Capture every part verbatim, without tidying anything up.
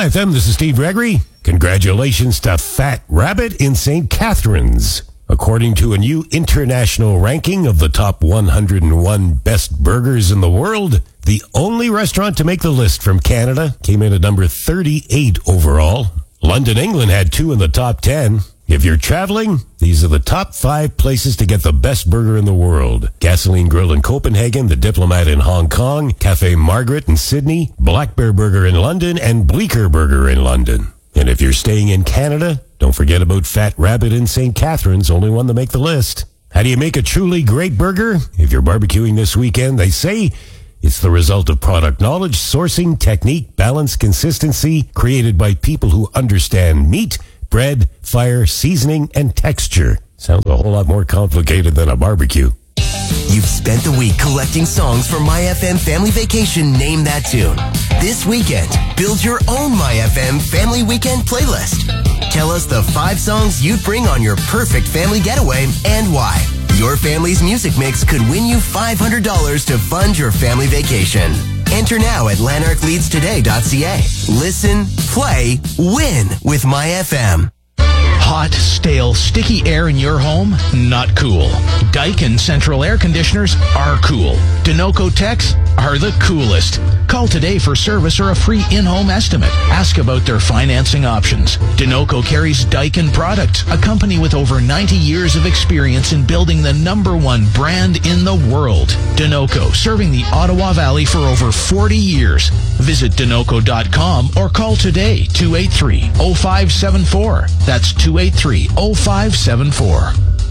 My F M, this is Steve Gregory. Congratulations to Fat Rabbit in Saint Catharines. According to a new international ranking of the top one hundred one best burgers in the world, the only restaurant to make the list from Canada came in at number thirty-eight overall. London, England had two in the top ten. If you're traveling, these are the top five places to get the best burger in the world. Gasoline Grill in Copenhagen, The Diplomat in Hong Kong, Cafe Margaret in Sydney, Black Bear Burger in London, and Bleecker Burger in London. And if you're staying in Canada, don't forget about Fat Rabbit in Saint Catharines, only one to make the list. How do you make a truly great burger? If you're barbecuing this weekend, they say it's the result of product knowledge, sourcing, technique, balance, consistency, created by people who understand meat, bread, fire, seasoning, and texture. Sounds a whole lot more complicated than a barbecue. You've spent the week collecting songs for My F M Family Vacation Name That Tune. This weekend, build your own My F M Family Weekend playlist. Tell us the five songs you'd bring on your perfect family getaway and why. Your family's music mix could win you five hundred dollars to fund your family vacation. Enter now at lanark leads today dot c a. Listen, play, win with My F M. Hot, stale, sticky air in your home? Not cool. Daikin Central Air Conditioners are cool. Denoco Techs are the coolest. Call today for service or a free in-home estimate. Ask about their financing options. Denoco carries Daikin products, a company with over ninety years of experience in building the number one brand in the world. Denoco, serving the Ottawa Valley for over forty years. Visit denoco dot com or call today, two eight three, oh five seven four. That's two eight three, oh five seven four.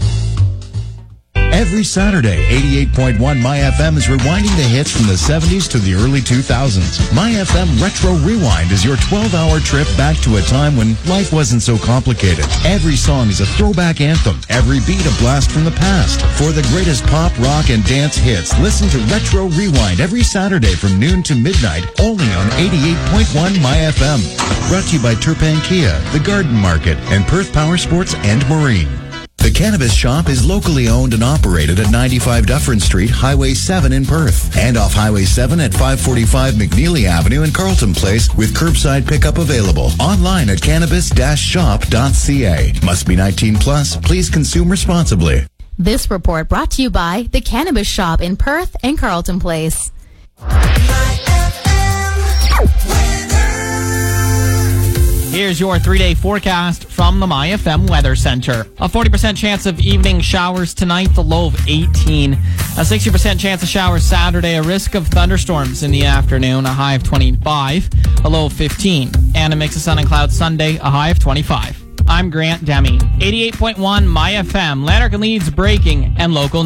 Every Saturday, eighty-eight point one My F M is rewinding the hits from the seventies to the early two thousands. My F M Retro Rewind is your twelve-hour trip back to a time when life wasn't so complicated. Every song is a throwback anthem, every beat a blast from the past. For the greatest pop, rock, and dance hits, listen to Retro Rewind every Saturday from noon to midnight, only on eighty-eight point one My F M. Brought to you by Turpan Kia, The Garden Market, and Perth Power Sports and Marine. The Cannabis Shop is locally owned and operated at ninety-five Dufferin Street, Highway seven in Perth, and off Highway seven at five forty-five McNeely Avenue in Carlton Place with curbside pickup available. Online at cannabis dash shop dot c a. Must be nineteen plus. Please consume responsibly. This report brought to you by The Cannabis Shop in Perth and Carlton Place. Here's your three-day forecast from the My F M Weather Center. A forty percent chance of evening showers tonight, the low of eighteen. A sixty percent chance of showers Saturday, a risk of thunderstorms in the afternoon, a high of twenty-five, a low of fifteen. And a mix of sun and clouds Sunday, a high of twenty-five. I'm Grant Demi. eighty-eight point one My F M, Lanark and Leeds breaking and local